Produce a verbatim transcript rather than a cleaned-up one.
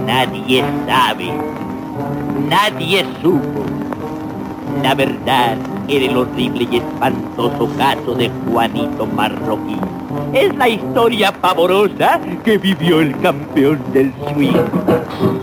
Nadie sabe, nadie supo la verdad en el horrible y espantoso caso de Juanito Marroquín. Es la historia pavorosa que vivió el campeón del swing.